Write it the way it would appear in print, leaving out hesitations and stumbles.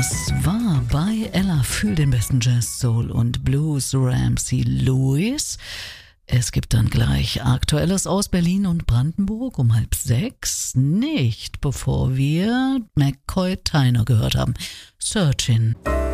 Das war bei Ella für den besten Jazz, Soul und Blues Ramsey Lewis. Es gibt dann gleich Aktuelles aus Berlin und Brandenburg um 5:30. Nicht bevor wir McCoy Tyner gehört haben. Searching.